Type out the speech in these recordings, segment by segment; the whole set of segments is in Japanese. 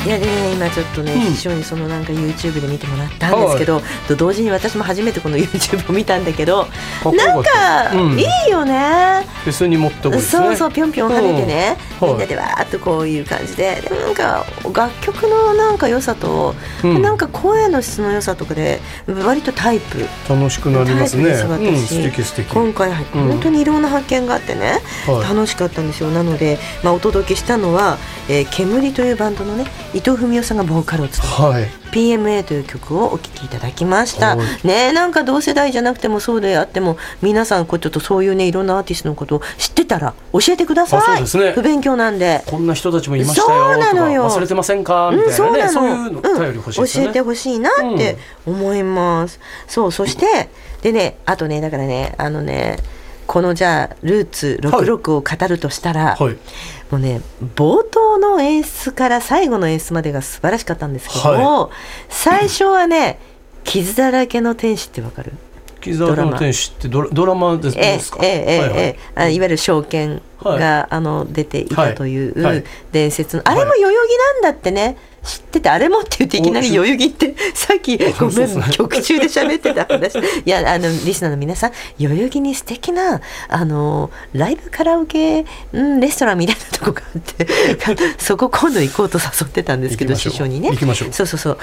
いやでね、今ちょっとね、非常にそのなんか YouTube で見てもらったんですけど、と同時に私も初めてこの YouTube を見たんだけど、なんかいいよね。 フェスに持ってこいですね。 そうそう、ぴょんぴょん跳ねてね、みんなでわーっとこういう感じで、でもなんか楽曲のなんか良さと、なんか声の質の良さとかで割とタイプ楽しくなりますね。 素敵素敵。今回本当にいろんな発見があってね、楽しかったんですよ。なので、お届けしたのは、煙というバンドのね、伊藤文雄さんがボーカルを務める、PMA という曲をお聴きいただきました、ね。なんか同世代じゃなくてもそうであっても、皆さんこうちょっとそういうね、いろんなアーティストのことを知ってたら教えてください。そうですね、不勉強なんで。 こんな人たちもいましたよとか、忘れてませんかみたいなね、そういうの頼り欲しいですね。 教えてほしいなって思います。そしてでね、あとね、だからね、このじゃあルーツ66を語るとしたら、もうね、冒頭の演出から最後の演出までが素晴らしかったんですけど、最初はね、傷だらけの天使ってわかる？ 傷だらけの天使ってドラマですか？ いわゆる証券が、出ていたという伝説の、あれも代々木なんだってね、知ってて、あれもって言っていきなり代々木ってさっきごめん、曲中で喋ってた話。いや、リスナーの皆さん、代々木に素敵なライブカラオケ、レストランみたいなとこがあってそこ今度行こうと誘ってたんですけど、師匠にね。行きましょう。そうそう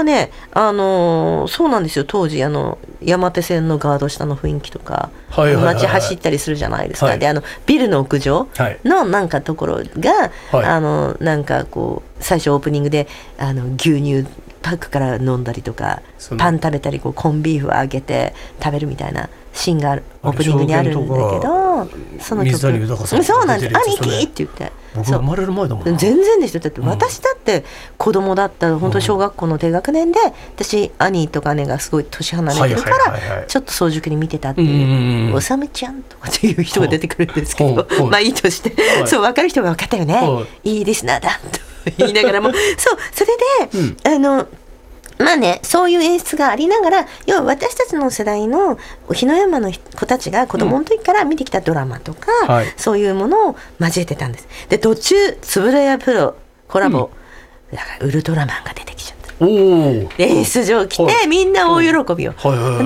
なんですよ。当時山手線のガード下の雰囲気とか、街走ったりするじゃないですか。でビルの屋上のなんかところが、なんかこう最初オープニングで牛乳パックから飲んだりとか、パン食べたり、こうコンビーフを揚げて食べるみたいなシーンがオープニングにあるんだけど、その曲、そうなんです、兄貴って言って、 僕生まれる前だもんな。 全然ですよ。だって私だって子供だったら、本当に小学校の低学年で、私兄とか姉がすごい年離れてるから、ちょっと早熟に見てたっていう、おさむちゃんとかっていう人が出てくるんですけど、まあいいとして、そう分かる人が分かったよね、いいリスナーだと言いながらも、そう、それでまあね、そういう演出がありながら、要は私たちの世代の日野山の子たちが子供の時から見てきたドラマとか、そういうものを交えてたんです。で、途中つぶらやプロコラボ、だからウルトラマンが出てきちゃった。演出上来て、みんな大喜びを。